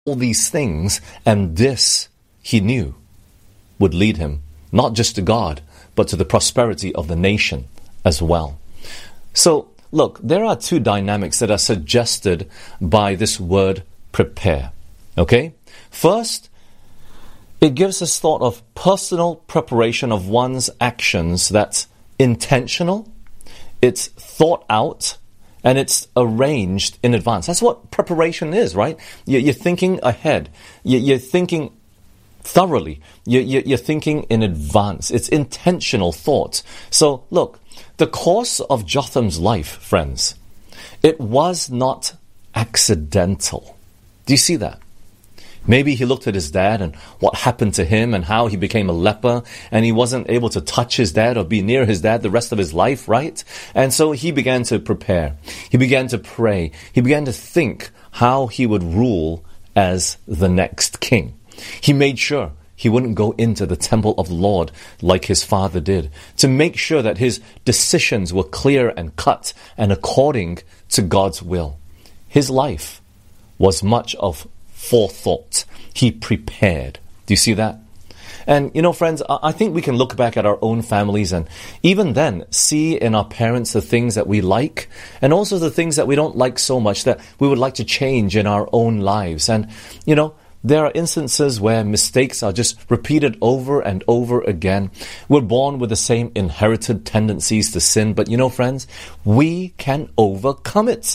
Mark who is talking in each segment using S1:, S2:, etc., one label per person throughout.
S1: all these things, and this, he knew, would lead him not just to God, but to the prosperity of the nation as well. So, look, there are two dynamics that are suggested by this word prepare. Okay? First, it gives us thought of personal preparation of one's actions that's intentional, it's thought out, and it's arranged in advance. That's what preparation is, right? You're thinking ahead. You're thinking thoroughly. You're thinking in advance. It's intentional thought. So, look, the course of Jotham's life, friends, it was not accidental. Do you see that? Maybe he looked at his dad and what happened to him and how he became a leper and he wasn't able to touch his dad or be near his dad the rest of his life, right? And so he began to prepare. He began to pray. He began to think how he would rule as the next king. He made sure he wouldn't go into the temple of the Lord like his father did, to make sure that his decisions were clear and cut and according to God's will. His life was much of forethought. He prepared. Do you see that? And, you know, friends, I think we can look back at our own families and even then see in our parents the things that we like and also the things that we don't like so much that we would like to change in our own lives. And, you know, there are instances where mistakes are just repeated over and over again. We're born with the same inherited tendencies to sin, but you know, friends, we can overcome it.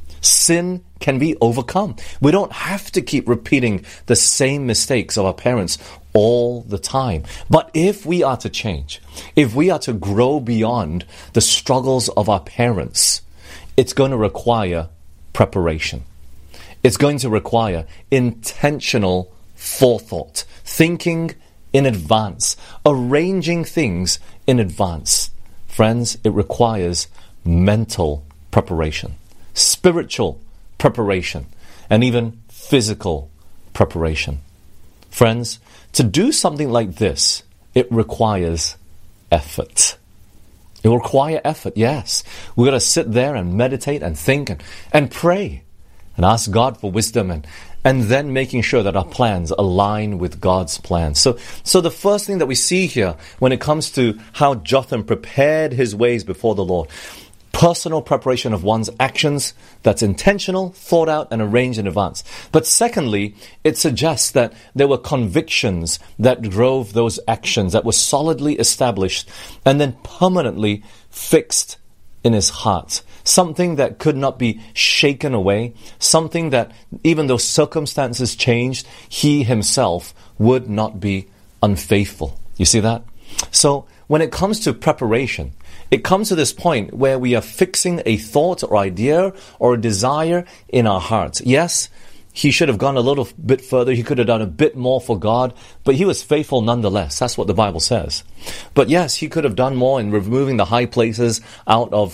S1: Sin can be overcome. We don't have to keep repeating the same mistakes of our parents all the time. But if we are to change, if we are to grow beyond the struggles of our parents, it's going to require preparation. It's going to require intentional forethought, thinking in advance, arranging things in advance. Friends, it requires mental preparation, spiritual preparation, and even physical preparation. Friends, to do something like this, it requires effort. It will require effort, yes. We've got to sit there and meditate and think and pray and ask God for wisdom and then making sure that our plans align with God's plans. So the first thing that we see here when it comes to how Jotham prepared his ways before the Lord, personal preparation of one's actions that's intentional, thought out, and arranged in advance. But secondly, it suggests that there were convictions that drove those actions that were solidly established and then permanently fixed in his heart. Something that could not be shaken away. Something that, even though circumstances changed, he himself would not be unfaithful. You see that? So, when it comes to preparation, it comes to this point where we are fixing a thought or idea or a desire in our hearts. Yes, he should have gone a little bit further. He could have done a bit more for God, but he was faithful nonetheless. That's what the Bible says. But yes, he could have done more in removing the high places out of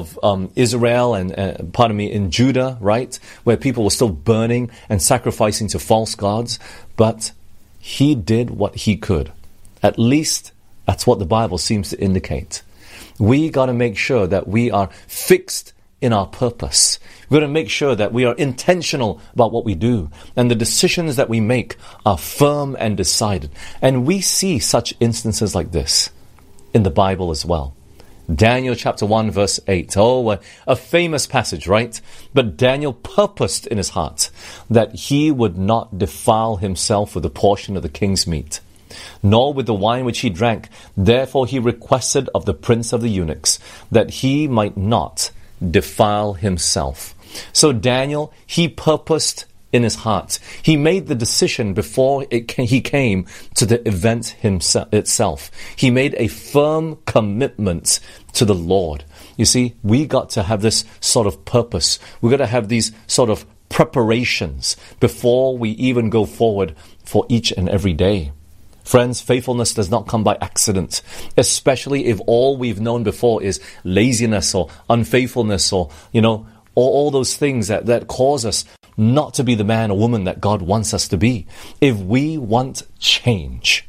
S1: Israel and in Judah, right, where people were still burning and sacrificing to false gods. But he did what he could. At least that's what the Bible seems to indicate. We got to make sure that we are fixed in our purpose. We've got to make sure that we are intentional about what we do and the decisions that we make are firm and decided. And we see such instances like this in the Bible as well. Daniel chapter 1 verse 8. A famous passage, right? But Daniel purposed in his heart that he would not defile himself with a portion of the king's meat, nor with the wine which he drank. Therefore he requested of the prince of the eunuchs that he might not defile himself. So Daniel, he purposed in his heart. He made the decision before he came to the event itself. He made a firm commitment to the Lord. You see, we got to have this sort of purpose. We got to have these sort of preparations before we even go forward for each and every day. Friends, faithfulness does not come by accident, especially if all we've known before is laziness or unfaithfulness or, all those things that cause us not to be the man or woman that God wants us to be. If we want change,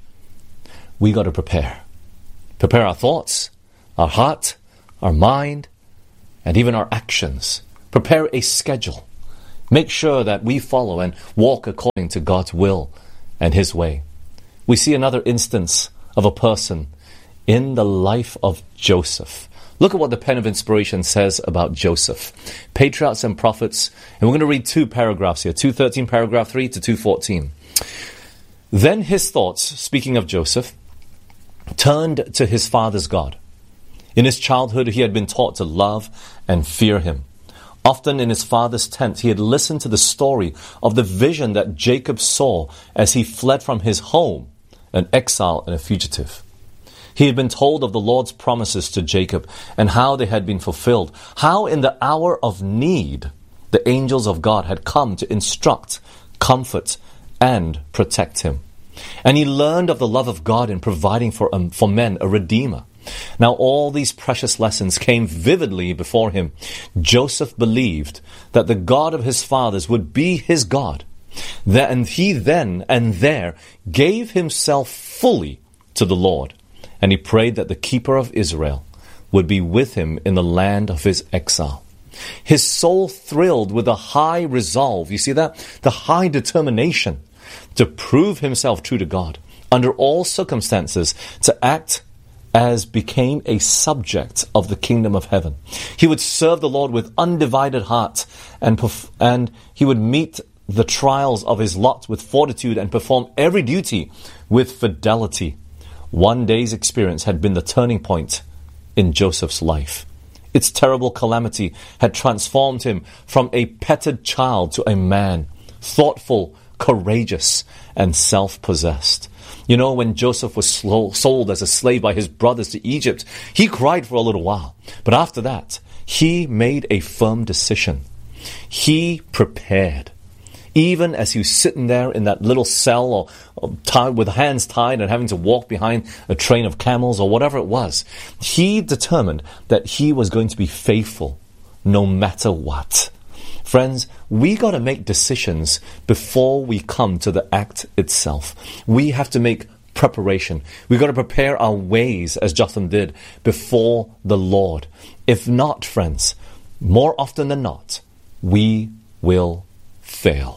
S1: we got to prepare. Prepare our thoughts, our heart, our mind, and even our actions. Prepare a schedule. Make sure that we follow and walk according to God's will and His way. We see another instance of a person in the life of Joseph. Look at what the Pen of Inspiration says about Joseph. Patriarchs and Prophets, and we're going to read 2 paragraphs here, 2:13 paragraph 3 to 2:14. Then his thoughts, speaking of Joseph, turned to his father's God. In his childhood, he had been taught to love and fear him. Often in his father's tent, he had listened to the story of the vision that Jacob saw as he fled from his home, an exile and a fugitive. He had been told of the Lord's promises to Jacob and how they had been fulfilled, how in the hour of need, the angels of God had come to instruct, comfort, and protect him. And he learned of the love of God in providing for men a redeemer. Now all these precious lessons came vividly before him. Joseph believed that the God of his fathers would be his God. And he then and there gave himself fully to the Lord. And he prayed that the keeper of Israel would be with him in the land of his exile. His soul thrilled with a high resolve. You see that? The high determination to prove himself true to God under all circumstances, to act as became a subject of the kingdom of heaven. He would serve the Lord with undivided heart, and he would meet the trials of his lot with fortitude and perform every duty with fidelity. One day's experience had been the turning point in Joseph's life. Its terrible calamity had transformed him from a petted child to a man, thoughtful, courageous, and self-possessed. You know, when Joseph was sold as a slave by his brothers to Egypt, he cried for a little while. But after that, he made a firm decision. He prepared. Even as he was sitting there in that little cell or tied, with hands tied and having to walk behind a train of camels or whatever it was, he determined that he was going to be faithful no matter what. Friends, we got to make decisions before we come to the act itself. We have to make preparation. We got to prepare our ways, as Jotham did, before the Lord. If not, friends, more often than not, we will fail.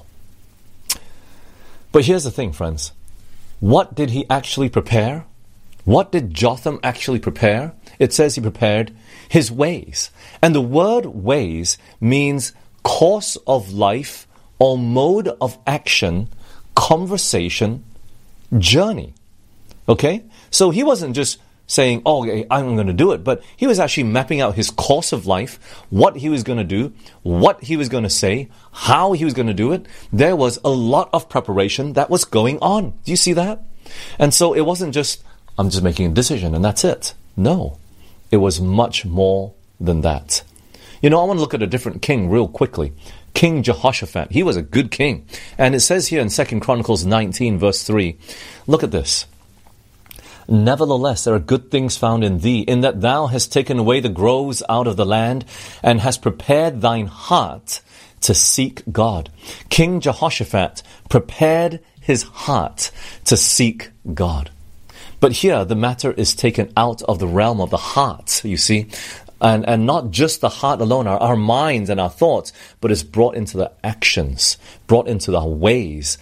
S1: But here's the thing, friends. What did he actually prepare? What did Jotham actually prepare? It says he prepared his ways. And the word ways means course of life or mode of action, conversation, journey. Okay? So he wasn't just saying, oh, okay, I'm going to do it. But he was actually mapping out his course of life, what he was going to do, what he was going to say, how he was going to do it. There was a lot of preparation that was going on. Do you see that? And so it wasn't just, I'm just making a decision and that's it. No, it was much more than that. You know, I want to look at a different king real quickly. King Jehoshaphat. He was a good king. And it says here in 2 Chronicles 19 verse 3, look at this. Nevertheless, there are good things found in thee, in that thou hast taken away the groves out of the land, and hast prepared thine heart to seek God. King Jehoshaphat prepared his heart to seek God. But here, the matter is taken out of the realm of the heart, you see, and not just the heart alone, our minds and our thoughts, but it's brought into the actions, brought into our ways,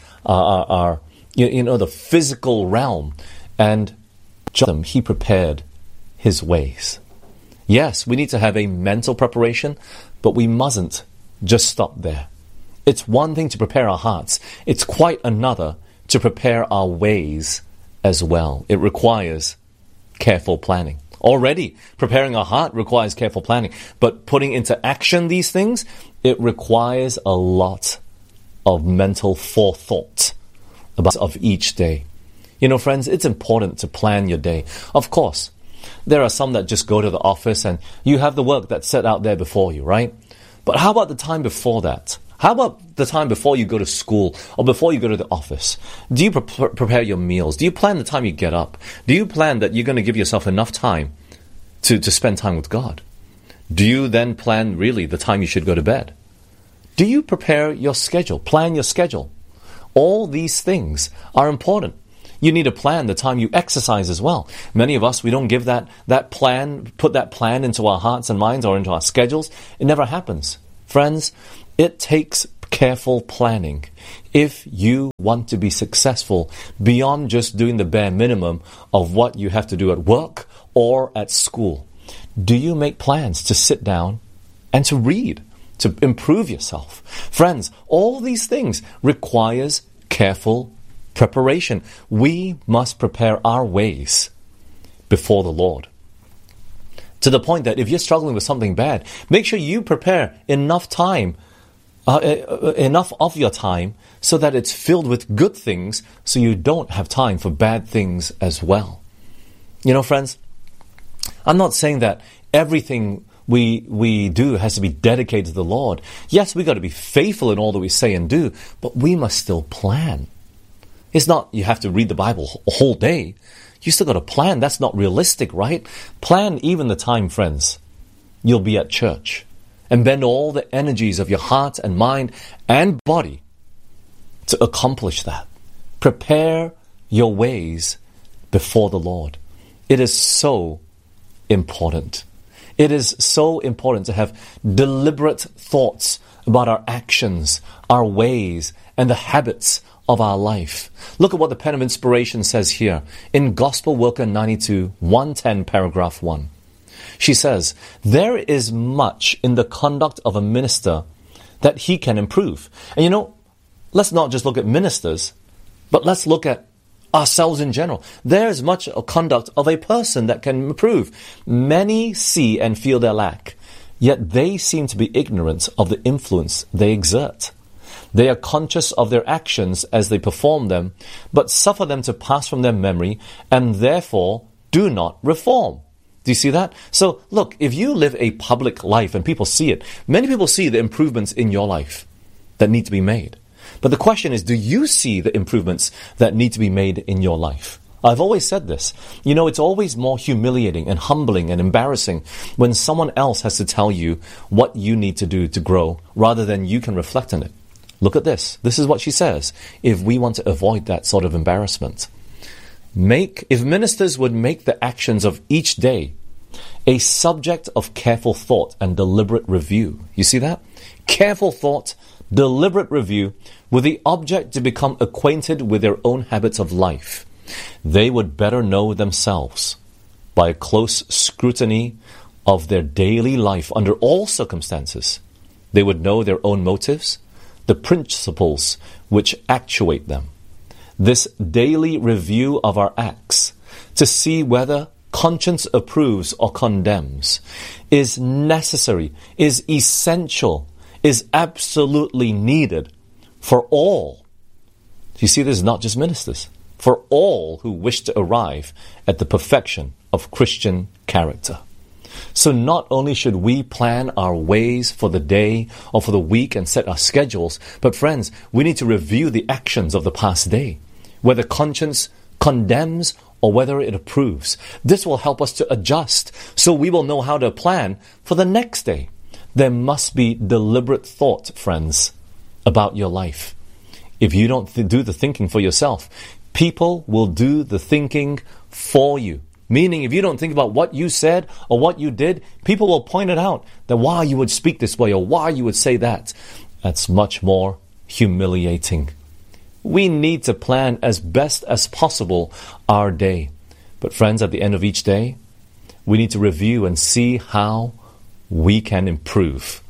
S1: the physical realm. And Jotham, he prepared his ways. Yes, we need to have a mental preparation, but we mustn't just stop there. It's one thing to prepare our hearts. It's quite another to prepare our ways as well. It requires careful planning. Already, preparing our heart requires careful planning, but putting into action these things, it requires a lot of mental forethought of each day. You know, friends, it's important to plan your day. Of course, there are some that just go to the office and you have the work that's set out there before you, right? But how about the time before that? How about the time before you go to school or before you go to the office? Do you prepare your meals? Do you plan the time you get up? Do you plan that you're going to give yourself enough time to spend time with God? Do you then plan really the time you should go to bed? Do you prepare your schedule? Plan your schedule? All these things are important. You need to plan the time you exercise as well. Many of us, we don't give that plan, put that plan into our hearts and minds or into our schedules. It never happens. Friends, it takes careful planning, if you want to be successful beyond just doing the bare minimum of what you have to do at work or at school, do you make plans to sit down and to read, to improve yourself? Friends, all these things requires careful preparation. We must prepare our ways before the Lord. To the point that if you're struggling with something bad, make sure you prepare enough time, enough of your time, so that it's filled with good things, so you don't have time for bad things as well. You know, friends, I'm not saying that everything we do has to be dedicated to the Lord. Yes, we got to be faithful in all that we say and do, but we must still plan. It's not you have to read the Bible a whole day. You still got to plan. That's not realistic, right? Plan even the time, friends, you'll be at church, and bend all the energies of your heart and mind and body to accomplish that. Prepare your ways before the Lord. It is so important. It is so important to have deliberate thoughts about our actions, our ways, and the habits of our life. Look at what the Pen of Inspiration says here in Gospel Worker 92, 110, paragraph 1. She says, there is much in the conduct of a minister that he can improve. And you know, let's not just look at ministers, but let's look at ourselves in general. There is much a conduct of a person that can improve. Many see and feel their lack, yet they seem to be ignorant of the influence they exert. They are conscious of their actions as they perform them, but suffer them to pass from their memory, and therefore do not reform. Do you see that? So, look, if you live a public life and people see it, many people see the improvements in your life that need to be made. But the question is, do you see the improvements that need to be made in your life? I've always said this. You know, it's always more humiliating and humbling and embarrassing when someone else has to tell you what you need to do to grow, rather than you can reflect on it. Look at this. This is what she says, if we want to avoid that sort of embarrassment. If ministers would make the actions of each day a subject of careful thought and deliberate review. You see that? Careful thought, deliberate review, with the object to become acquainted with their own habits of life. They would better know themselves by a close scrutiny of their daily life under all circumstances. They would know their own motives, the principles which actuate them. This daily review of our acts to see whether conscience approves or condemns is necessary, is essential, is absolutely needed for all. You see, this is not just ministers. For all who wish to arrive at the perfection of Christian character. So not only should we plan our ways for the day or for the week and set our schedules, but friends, we need to review the actions of the past day, whether conscience condemns or whether it approves. This will help us to adjust, so we will know how to plan for the next day. There must be deliberate thought, friends, about your life. If you don't do the thinking for yourself, people will do the thinking for you. Meaning, if you don't think about what you said or what you did, people will point it out, that why you would speak this way or why you would say that. That's much more humiliating. We need to plan as best as possible our day. But friends, at the end of each day, we need to review and see how we can improve.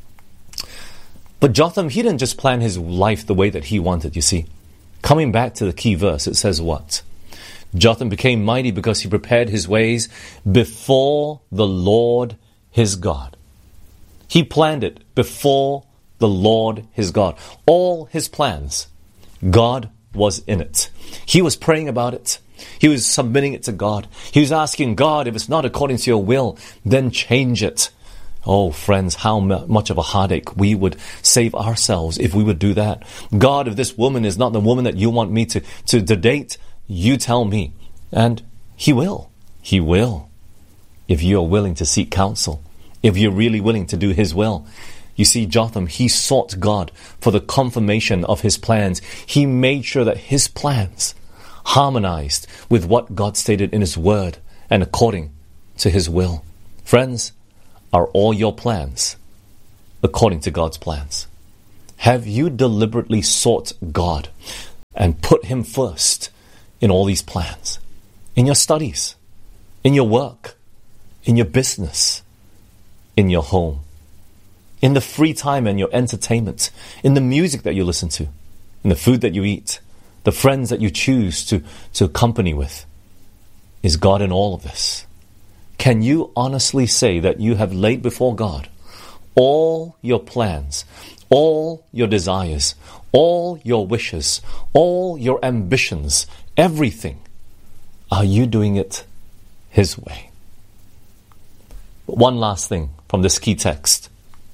S1: But Jotham, he didn't just plan his life the way that he wanted, you see. Coming back to the key verse, it says what? Jotham became mighty because he prepared his ways before the Lord his God. He planned it before the Lord his God. All his plans, God was in it. He was praying about it. He was submitting it to God. He was asking God, if it's not according to your will, then change it. Oh, friends, how much of a heartache we would save ourselves if we would do that. God, if this woman is not the woman that you want me to date, you tell me. And He will. He will. If you are willing to seek counsel. If you're really willing to do His will. You see, Jotham, he sought God for the confirmation of his plans. He made sure that his plans harmonized with what God stated in His Word and according to His will. Friends, are all your plans according to God's plans? Have you deliberately sought God and put Him first in all these plans? In your studies, in your work, in your business, in your home, in the free time and your entertainment, in the music that you listen to, in the food that you eat, the friends that you choose to company with. Is God in all of this? Can you honestly say that you have laid before God all your plans, all your desires, all your wishes, all your ambitions, everything? Are you doing it His way? But one last thing from this key text.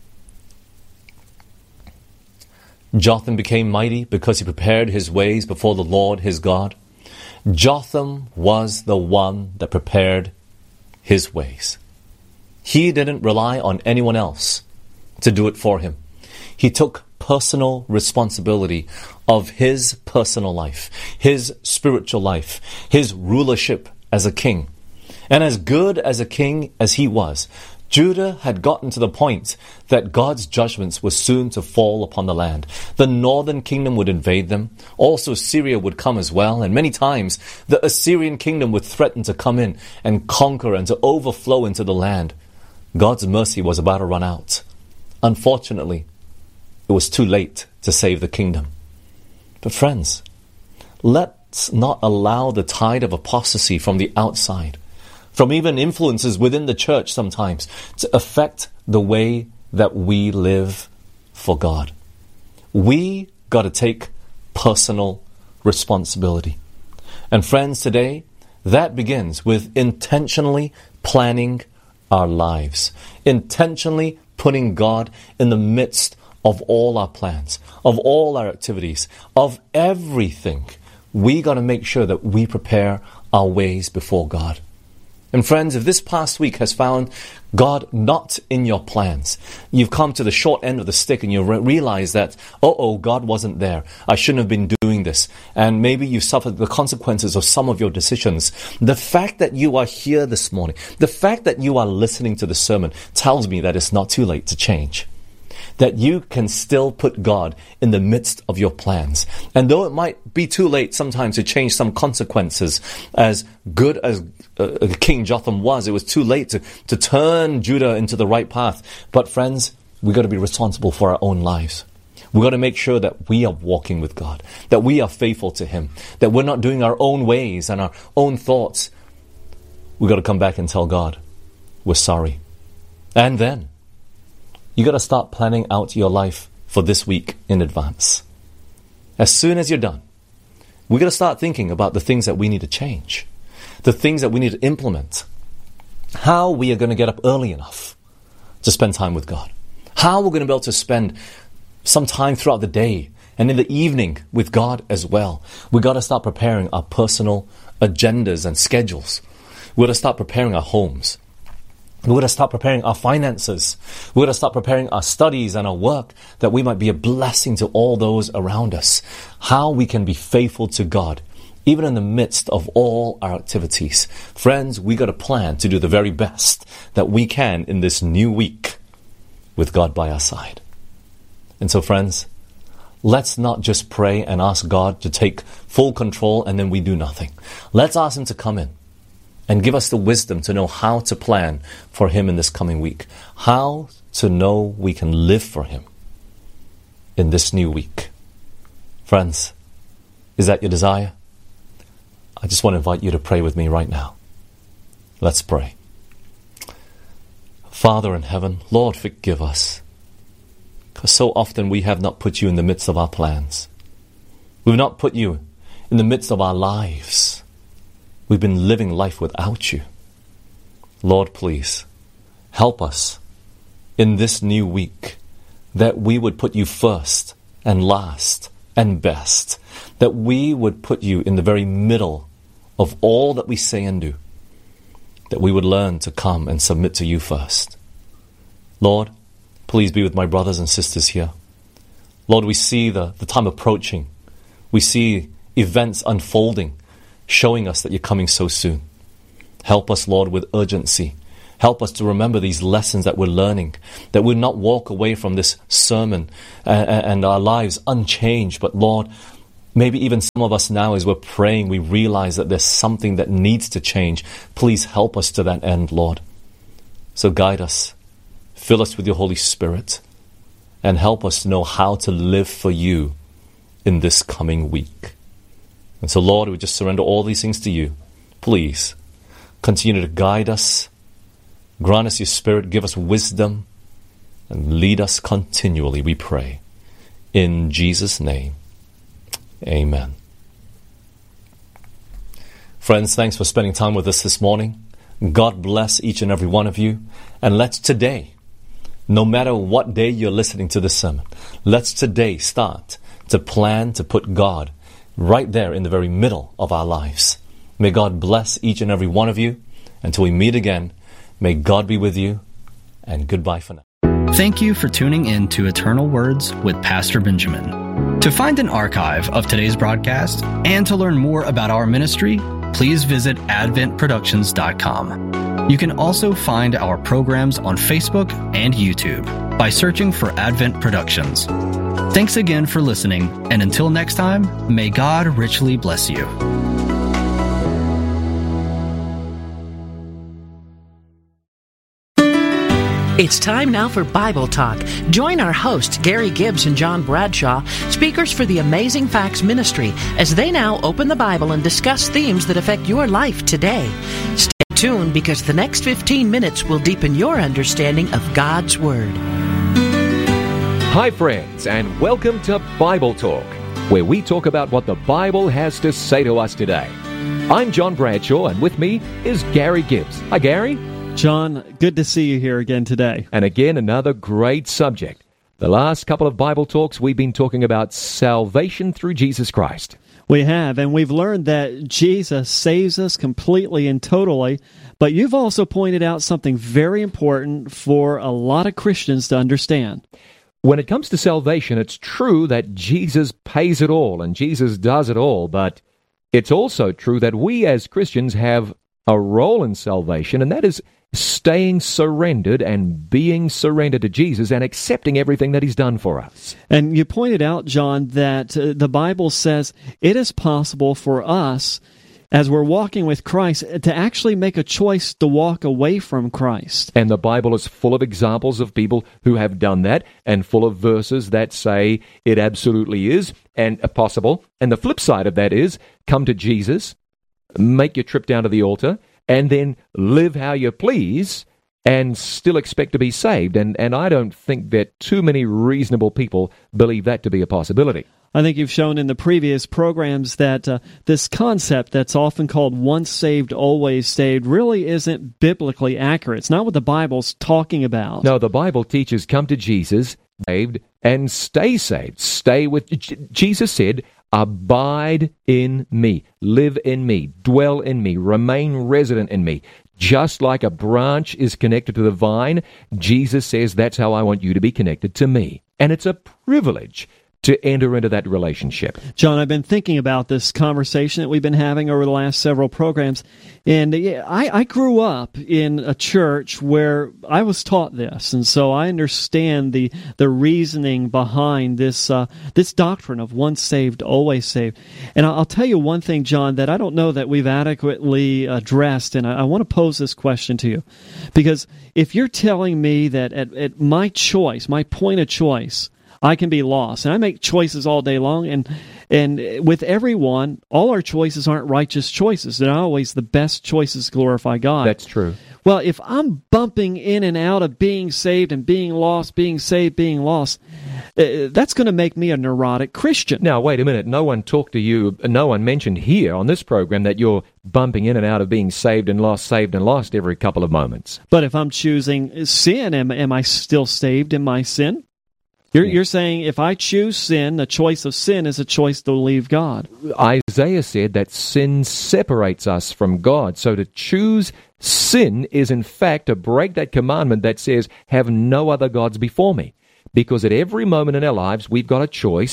S1: Jotham became mighty because he prepared his ways before the Lord his God. Jotham was the one that prepared his ways. He didn't rely on anyone else to do it for him. He took personal responsibility of his personal life, his spiritual life, his rulership as a king. And as good as a king as he was, Judah had gotten to the point that God's judgments were soon to fall upon the land. The northern kingdom would invade them. Also Syria would come as well. And many times the Assyrian kingdom would threaten to come in and conquer and to overflow into the land. God's mercy was about to run out. Unfortunately, it was too late to save the kingdom. But friends, let's not allow the tide of apostasy from the outside, from even influences within the church sometimes, to affect the way that we live for God. We got to take personal responsibility. And friends, today, that begins with intentionally planning our lives, intentionally putting God in the midst of all our plans, of all our activities, of everything. We got to make sure that we prepare our ways before God. And friends, if this past week has found God not in your plans, you've come to the short end of the stick and you realize that, God wasn't there. I shouldn't have been doing this. And maybe you've suffered the consequences of some of your decisions. The fact that you are here this morning, the fact that you are listening to the sermon tells me that it's not too late to change. That you can still put God in the midst of your plans. And though it might be too late sometimes to change some consequences, as good as King Jotham was, it was too late to turn Judah into the right path. But friends, we've got to be responsible for our own lives. We've got to make sure that we are walking with God, that we are faithful to Him, that we're not doing our own ways and our own thoughts. We've got to come back and tell God, we're sorry. And then, you got to start planning out your life for this week in advance. As soon as you're done, we got to start thinking about the things that we need to change, the things that we need to implement, how we are going to get up early enough to spend time with God, how we're going to be able to spend some time throughout the day and in the evening with God as well. We got to start preparing our personal agendas and schedules. We got to start preparing our homes. We're going to start preparing our finances. We're going to start preparing our studies and our work, that we might be a blessing to all those around us. How we can be faithful to God, even in the midst of all our activities. Friends, we got to plan to do the very best that we can in this new week with God by our side. And so, friends, let's not just pray and ask God to take full control and then we do nothing. Let's ask Him to come in and give us the wisdom to know how to plan for Him in this coming week. How to know we can live for Him in this new week. Friends, is that your desire? I just want to invite you to pray with me right now. Let's pray. Father in heaven, Lord, forgive us. Because so often we have not put You in the midst of our plans. We've not put You in the midst of our lives. We've been living life without You. Lord, please help us in this new week, that we would put You first and last and best, that we would put You in the very middle of all that we say and do, that we would learn to come and submit to You first. Lord, please be with my brothers and sisters here. Lord, we see the time approaching. We see events unfolding, showing us that You're coming so soon. Help us, Lord, with urgency. Help us to remember these lessons that we're learning, that we'll not walk away from this sermon and our lives unchanged. But Lord, maybe even some of us now as we're praying, we realize that there's something that needs to change. Please help us to that end, Lord. So guide us, fill us with your Holy Spirit, and help us to know how to live for you in this coming week. And so, Lord, we just surrender all these things to you. Please continue to guide us, grant us your Spirit, give us wisdom, and lead us continually, we pray. In Jesus' name, amen. Friends, thanks for spending time with us this morning. God bless each and every one of you. And let's today, no matter what day you're listening to this sermon, let's today start to plan to put God right there in the very middle of our lives. May God bless each and every one of you. Until we meet again, may God be with you, and goodbye for now.
S2: Thank you for tuning in to Eternal Words with Pastor Benjamin. To find an archive of today's broadcast and to learn more about our ministry, please visit adventproductions.com. You can also find our programs on Facebook and YouTube by searching for Advent Productions. Thanks again for listening, and until next time, may God richly bless you.
S3: It's time now for Bible Talk. Join our hosts, Gary Gibbs and John Bradshaw, speakers for the Amazing Facts Ministry, as they now open the Bible and discuss themes that affect your life today. Stay tuned, because the next 15 minutes will deepen your understanding of God's Word.
S4: Hi friends, and welcome to Bible Talk, where we talk about what the Bible has to say to us today. I'm John Bradshaw, and with me is Gary Gibbs. Hi Gary.
S5: John, good to see you here again today.
S4: And again, another great subject. The last couple of Bible Talks, we've been talking about salvation through Jesus Christ.
S5: We have, and we've learned that Jesus saves us completely and totally, but you've also pointed out something very important for a lot of Christians to understand.
S4: When it comes to salvation, it's true that Jesus pays it all and Jesus does it all, but it's also true that we as Christians have a role in salvation, and that is staying surrendered and being surrendered to Jesus and accepting everything that He's done for us.
S5: And you pointed out, John, that the Bible says it is possible for us, as we're walking with Christ, to actually make a choice to walk away from Christ.
S4: And the Bible is full of examples of people who have done that, and full of verses that say it absolutely is and possible. And the flip side of that is, come to Jesus, make your trip down to the altar, and then live how you please and still expect to be saved. And I don't think that too many reasonable people believe that to be a possibility.
S5: I think you've shown in the previous programs that this concept that's often called once saved, always saved really isn't biblically accurate. It's not what the Bible's talking about.
S4: No, the Bible teaches come to Jesus, saved, and stay saved. Stay with... Jesus said, abide in me, live in me, dwell in me, remain resident in me. Just like a branch is connected to the vine, Jesus says that's how I want you to be connected to me. And it's a privilege to enter into that relationship.
S5: John, I've been thinking about this conversation that we've been having over the last several programs, and I grew up in a church where I was taught this, and so I understand the reasoning behind this this doctrine of once saved, always saved. And I'll tell you one thing, John, that I don't know that we've adequately addressed, and I want to pose this question to you, because if you're telling me that at my choice, my point of choice, I can be lost. And I make choices all day long, and with everyone, all our choices aren't righteous choices. They're not always the best choices to glorify God.
S4: That's true.
S5: Well, if I'm bumping in and out of being saved and being lost, being saved, being lost, that's going to make me a neurotic Christian.
S4: Now, wait a minute. No one talked to you, no one mentioned here on this program that you're bumping in and out of being saved and lost every couple of moments.
S5: But if I'm choosing sin, am I still saved in my sin? You're saying if I choose sin, the choice of sin is a choice to leave God.
S4: Isaiah said that sin separates us from God. So to choose sin is in fact to break that commandment that says, have no other gods before me. Because at every moment in our lives, we've got a choice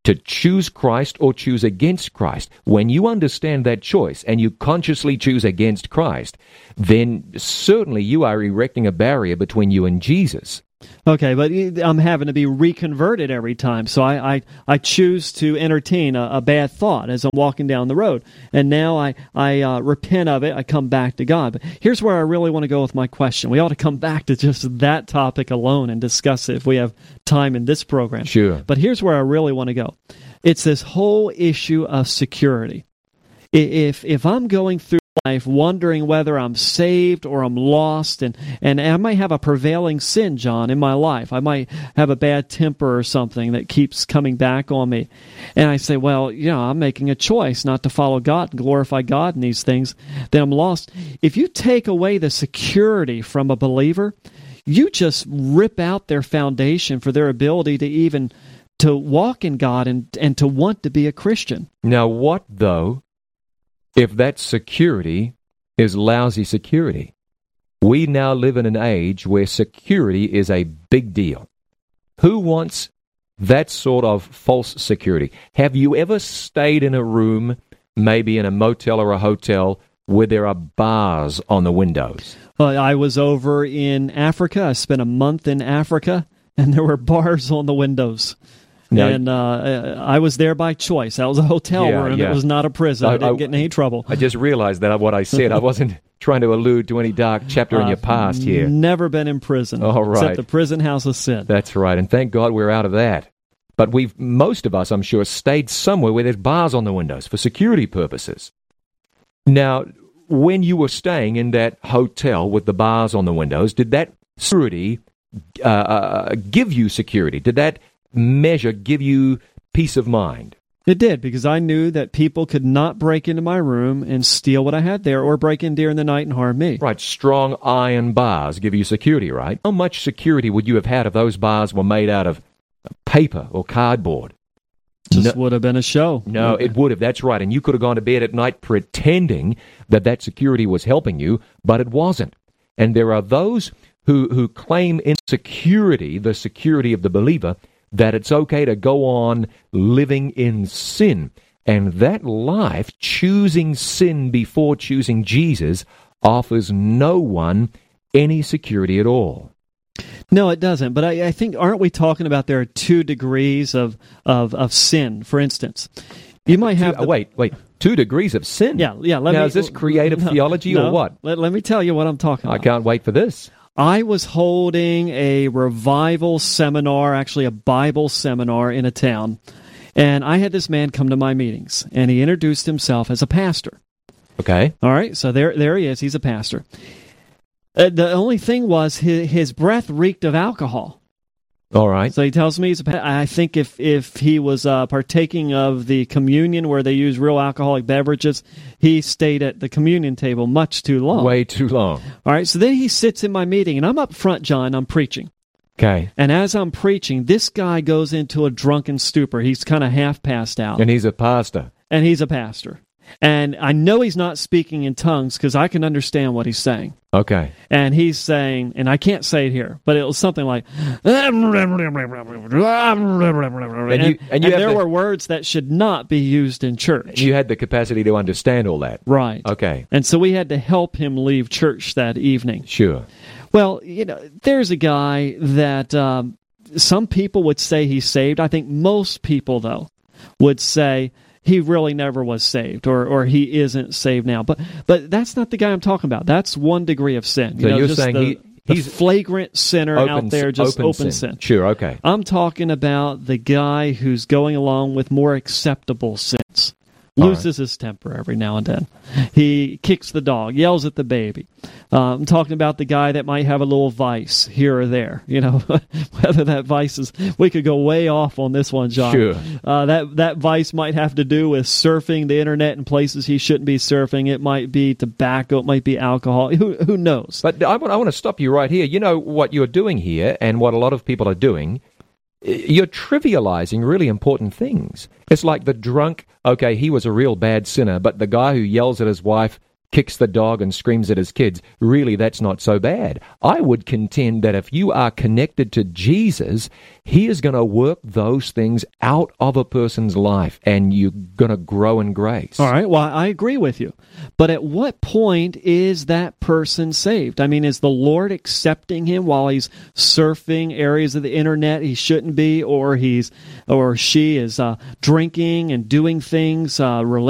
S4: to choose Christ or choose against Christ. When you understand that choice and you consciously choose against Christ, then certainly you are erecting a barrier between you and Jesus.
S5: Okay, but I'm having to be reconverted every time. So I choose to entertain a bad thought as I'm walking down the road. And now I repent of it. I come back to God. But here's where I really want to go with my question. We ought to come back to just that topic alone and discuss it if we have time in this program.
S4: Sure.
S5: But here's where I really want to go. It's this whole issue of security. If I'm going through life wondering whether I'm saved or I'm lost, and I might have a prevailing sin, John, in my life. I might have a bad temper or something that keeps coming back on me. And I say, well, I'm making a choice not to follow God and glorify God in these things, then I'm lost. If you take away the security from a believer, you just rip out their foundation for their ability to even to walk in God and to want to be a Christian.
S4: Now what, though, if that security is lousy security? We now live in an age where security is a big deal. Who wants that sort of false security? Have you ever stayed in a room, maybe in a motel or a hotel, where there are bars on the windows?
S5: I was over in Africa. I spent a month in Africa, and there were bars on the windows. Now, and I was there by choice. That was a hotel room. Yeah. It was not a prison. I didn't get in any trouble.
S4: I just realized that what I said. I wasn't trying to allude to any dark chapter in your past here.
S5: Never been in prison.
S4: All right.
S5: Except the prison house of sin.
S4: That's right. And thank God we're out of that. But most of us, I'm sure, stayed somewhere where there's bars on the windows for security purposes. Now, when you were staying in that hotel with the bars on the windows, did that security give you security? Did that measure give you peace of mind?
S5: It did, because I knew that people could not break into my room and steal what I had there or break in during the night and harm me.
S4: Right, strong iron bars give you security, right? How much security would you have had if those bars were made out of paper or cardboard?
S5: Just would have been a show.
S4: No, it would have, that's right. And you could have gone to bed at night pretending that security was helping you, but it wasn't. And there are those who claim in security, the security of the believer, that it's okay to go on living in sin. And that life, choosing sin before choosing Jesus, offers no one any security at all.
S5: No, it doesn't. But I think, aren't we talking about there are 2 degrees of sin, for instance? You might have...
S4: Wait. 2 degrees of sin?
S5: Yeah.
S4: Now, is this creative theology or what?
S5: Let me tell you what I'm talking about.
S4: I can't wait for this.
S5: I was holding a revival seminar, actually a Bible seminar in a town, and I had this man come to my meetings, and he introduced himself as a pastor.
S4: Okay.
S5: All right, so there he is. He's a pastor. The only thing was his breath reeked of alcohol.
S4: All right.
S5: So he tells me he's a pastor. I think if he was partaking of the communion where they use real alcoholic beverages, he stayed at the communion table much too long.
S4: Way too long.
S5: All right, so then he sits in my meeting, and I'm up front, John, I'm preaching.
S4: Okay.
S5: And as I'm preaching, this guy goes into a drunken stupor. He's kind of half passed out.
S4: And he's a pastor.
S5: And I know he's not speaking in tongues because I can understand what he's saying.
S4: Okay.
S5: And he's saying, and I can't say it here, but it was something like, and there were words that should not be used in church.
S4: You had the capacity to understand all that.
S5: Right.
S4: Okay.
S5: And so we had to help him leave church that evening.
S4: Sure.
S5: Well, there's a guy that some people would say he's saved. I think most people, though, would say he really never was saved, or he isn't saved now. But that's not the guy I'm talking about. That's 1 degree of sin.
S4: So you're saying he's
S5: a flagrant sinner out there, just open sin.
S4: Sure, okay.
S5: I'm talking about the guy who's going along with more acceptable sins. Loses his temper every now and then. He kicks the dog, yells at the baby. I'm talking about the guy that might have a little vice here or there. Whether that vice is... We could go way off on this one, John.
S4: Sure.
S5: That vice might have to do with surfing the internet in places he shouldn't be surfing. It might be tobacco. It might be alcohol. Who knows?
S4: But I want to stop you right here. You know what you're doing here, and what a lot of people are doing, you're trivializing really important things. It's like the drunk, okay, he was a real bad sinner, but the guy who yells at his wife kicks the dog and screams at his kids, really that's not so bad. I would contend that if you are connected to Jesus, He is going to work those things out of a person's life, and you're going to grow in grace.
S5: All right, well, I agree with you. But at what point is that person saved? I mean, is the Lord accepting him while he's surfing areas of the internet he shouldn't be, or she is drinking and doing things related